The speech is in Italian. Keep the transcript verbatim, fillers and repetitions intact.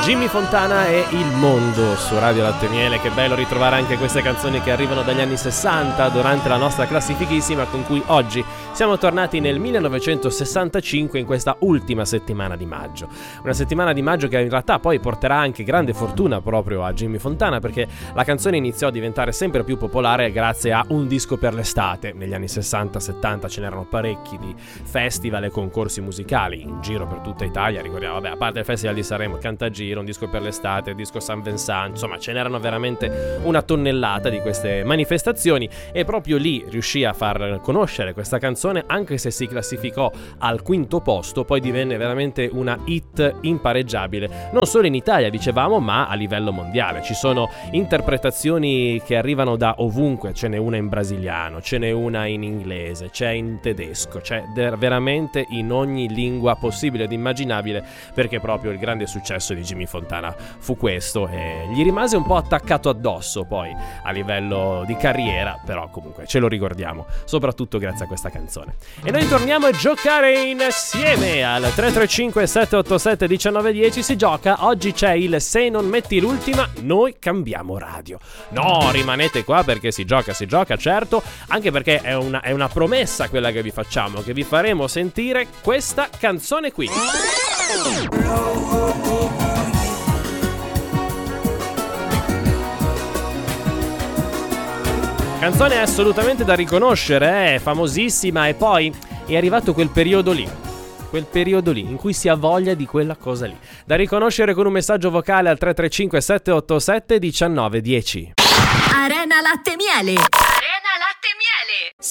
Jimmy Fontana e Il Mondo su Radio Latte e Miele. Che bello ritrovare anche queste canzoni che arrivano dagli anni sessanta durante la nostra classifichissima, con cui oggi siamo tornati nel millenovecentosessantacinque in questa ultima settimana di maggio. Una settimana di maggio che in realtà poi porterà anche grande fortuna proprio a Jimmy Fontana, perché la canzone iniziò a diventare sempre più popolare grazie a un disco per l'estate. Negli anni sessanta settanta ce n'erano parecchi di festival e concorsi musicali in giro per tutta Italia. Ricordiamo, vabbè, a parte il Festival di Sanremo, Cantagiro, un disco per l'estate, il disco San Vincent, insomma ce n'erano veramente una tonnellata di queste manifestazioni, e proprio lì riuscì a far conoscere questa canzone, anche se si classificò al quinto posto, poi divenne veramente una hit impareggiabile, non solo in Italia dicevamo, ma a livello mondiale. Ci sono interpretazioni che arrivano da ovunque, ce n'è una in brasiliano, ce n'è una in inglese, c'è in tedesco, c'è veramente in ogni lingua possibile ed immaginabile, perché proprio il grande successo di Jimmy Fontana fu questo, e gli rimase un po' attaccato addosso poi a livello di carriera, però comunque ce lo ricordiamo soprattutto grazie a questa canzone. E noi torniamo a giocare insieme al tre tre cinque sette otto sette uno nove uno zero. Si gioca, oggi c'è il Se non metti l'ultima noi cambiamo radio. No, rimanete qua perché si gioca, si gioca certo, anche perché è una, è una promessa quella che vi facciamo, che vi faremo sentire questa canzone qui. Canzone assolutamente da riconoscere, è famosissima, e poi è arrivato quel periodo lì, quel periodo lì in cui si ha voglia di quella cosa lì, da riconoscere con un messaggio vocale al tre tre cinque sette otto sette uno nove uno zero. Arena Latte e Miele.